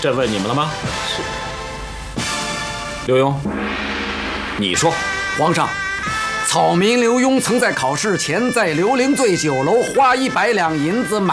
朕问你们了吗？刘墉，你说。 皇上，草民刘墉曾在考试前在刘伶醉酒楼花100两银子买